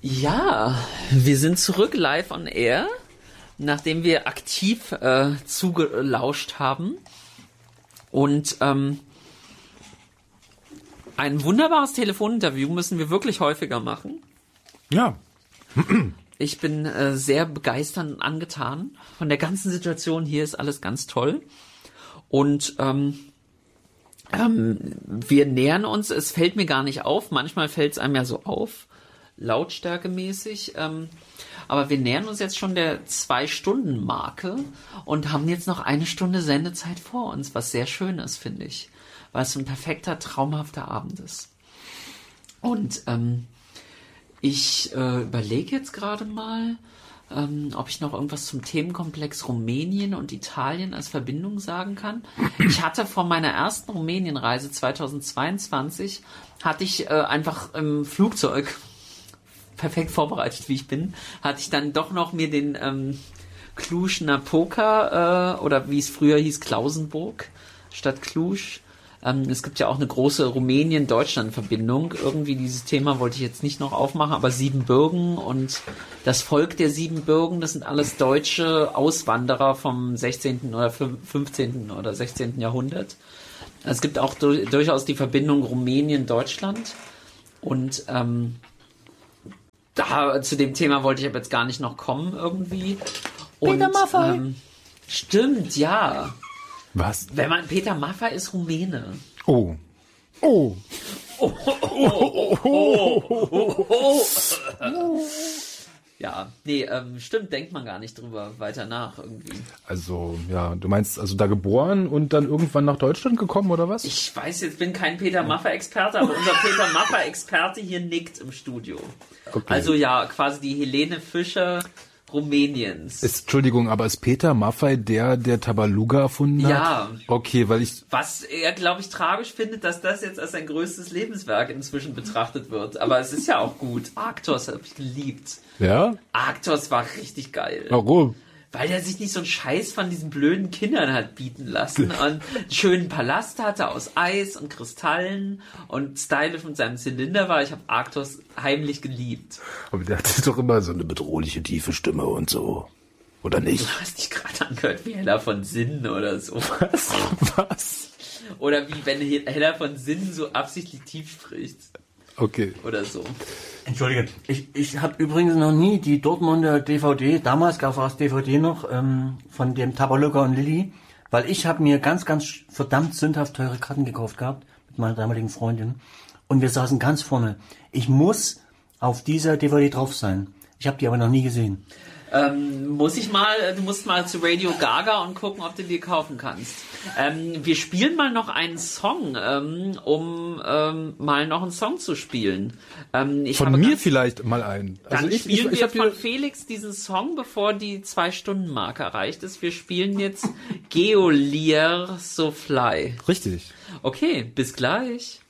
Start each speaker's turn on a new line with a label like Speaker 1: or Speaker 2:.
Speaker 1: Ja, wir sind zurück live on air, nachdem wir aktiv zugelauscht haben. Und ein wunderbares Telefoninterview müssen wir wirklich häufiger machen.
Speaker 2: Ja.
Speaker 1: Ich bin sehr begeistert und angetan von der ganzen Situation. Hier ist alles ganz toll. Und wir nähern uns, es fällt mir gar nicht auf. Manchmal fällt es einem ja so auf, lautstärkemäßig. Aber wir nähern uns jetzt schon der 2-Stunden-Marke und haben jetzt noch 1 Stunde Sendezeit vor uns, was sehr schön ist, finde ich. Weil es ein perfekter, traumhafter Abend ist. Und ich überlege jetzt gerade mal, ob ich noch irgendwas zum Themenkomplex Rumänien und Italien als Verbindung sagen kann. Ich hatte vor meiner ersten Rumänienreise 2022, hatte ich einfach im Flugzeug, perfekt vorbereitet wie ich bin, hatte ich dann doch noch mir den Cluj-Napoca oder wie es früher hieß, Klausenburg statt Cluj. Es gibt ja auch eine große Rumänien-Deutschland-Verbindung. Irgendwie dieses Thema wollte ich jetzt nicht noch aufmachen, aber Siebenbürgen und das Volk der Siebenbürgen, das sind alles deutsche Auswanderer vom 16. oder 15. oder 16. Jahrhundert. Es gibt auch durchaus die Verbindung Rumänien-Deutschland und zu dem Thema wollte ich aber jetzt gar nicht noch kommen irgendwie. Und,
Speaker 3: Peter Maffay.
Speaker 1: Stimmt, ja.
Speaker 2: Was?
Speaker 1: Peter Maffay ist Rumäne.
Speaker 2: Oh. Oh.
Speaker 1: Ja, nee, stimmt, denkt man gar nicht drüber weiter nach irgendwie.
Speaker 2: Also, ja, du meinst also da geboren und dann irgendwann nach Deutschland gekommen, oder was?
Speaker 1: Ich weiß jetzt, bin kein Peter Maffay-Experte, aber unser Peter Maffay-Experte hier nickt im Studio.
Speaker 2: Okay.
Speaker 1: Also ja, quasi die Helene Fischer Rumäniens.
Speaker 2: Entschuldigung, aber ist Peter Maffay der Tabaluga erfunden hat?
Speaker 1: Ja.
Speaker 2: Okay, weil ich...
Speaker 1: Was er, glaube ich, tragisch findet, dass das jetzt als sein größtes Lebenswerk inzwischen betrachtet wird. Aber es ist ja auch gut. Arktos habe ich geliebt.
Speaker 2: Ja?
Speaker 1: Arktos war richtig geil.
Speaker 2: Warum?
Speaker 1: Weil er sich nicht so einen Scheiß von diesen blöden Kindern hat bieten lassen und einen schönen Palast hatte aus Eis und Kristallen und stylisch mit seinem Zylinder war. Ich habe Arktos heimlich geliebt.
Speaker 2: Aber der hatte doch immer so eine bedrohliche, tiefe Stimme und so. Oder nicht?
Speaker 1: Du hast dich gerade angehört wie Hella von Sinnen oder so.
Speaker 2: Was?
Speaker 1: Oder wie wenn Hella von Sinnen so absichtlich tief spricht.
Speaker 2: Okay.
Speaker 1: Oder so.
Speaker 3: Entschuldige, ich habe übrigens noch nie die Dortmunder DVD, damals gab es DVD noch, von dem Tabaluga und Lilly, weil ich habe mir ganz, ganz verdammt sündhaft teure Karten gekauft gehabt, mit meiner damaligen Freundin, und wir saßen ganz vorne. Ich muss auf dieser DVD drauf sein. Ich habe die aber noch nie gesehen.
Speaker 1: Du musst mal zu Radio Gaga und gucken, ob du die kaufen kannst. Wir spielen mal noch einen Song, um mal noch einen Song zu spielen.
Speaker 2: Von mir vielleicht mal einen.
Speaker 1: Dann
Speaker 2: Also
Speaker 1: spielen wir
Speaker 2: hab
Speaker 1: von Felix diesen Song, bevor die 2-Stunden-Marke erreicht ist. Wir spielen jetzt Geolier So Fly.
Speaker 2: Richtig.
Speaker 1: Okay, bis gleich.